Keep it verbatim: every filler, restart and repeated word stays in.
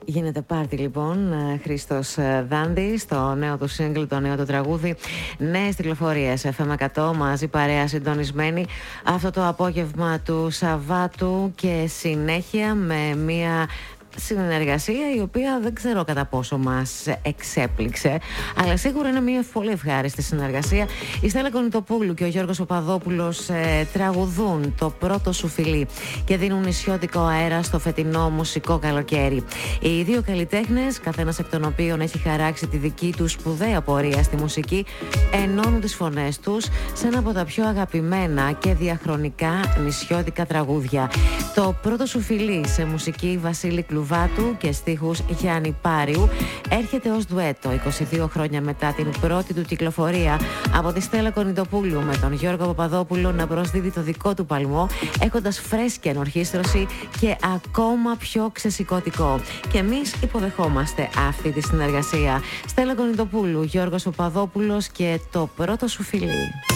Γίνεται πάρτι λοιπόν, Χρήστος Δάντης, το νέο του single, το νέο του τραγούδι. Νέες κυκλοφορίες, εφ εμ εκατό, μαζί παρέα συντονισμένη αυτό το απόγευμα του Σαββάτου και συνέχεια με μια συνεργασία η οποία δεν ξέρω κατά πόσο μας εξέπληξε, αλλά σίγουρα είναι μια πολύ ευχάριστη συνεργασία. Η Στέλλα Κονιτοπούλου και ο Γιώργος Παπαδόπουλος ε, τραγουδούν το πρώτο σου φιλί και δίνουν νησιώτικο αέρα στο φετινό μουσικό καλοκαίρι. Οι δύο καλλιτέχνες, καθένας εκ των οποίων έχει χαράξει τη δική του σπουδαία πορεία στη μουσική, ενώνουν τις φωνές τους σε ένα από τα πιο αγαπημένα και διαχρονικά νησιώτικα τραγούδια. Το πρώτο σου φιλί σε μουσική Βασίλη Κλουβάτου και στίχους Γιάννη Πάριου έρχεται ως ντουέτο είκοσι δύο χρόνια μετά την πρώτη του κυκλοφορία, από τη Στέλλα Κονιτοπούλου με τον Γιώργο Παπαδόπουλο να προσδίδει το δικό του παλμό, έχοντας φρέσκια ενορχήστρωση και ακόμα πιο ξεσηκωτικό. Και εμείς υποδεχόμαστε αυτή τη συνεργασία. Στέλλα Κονιτοπούλου, Γιώργος Παπαδόπουλος και το πρώτο σου φιλί.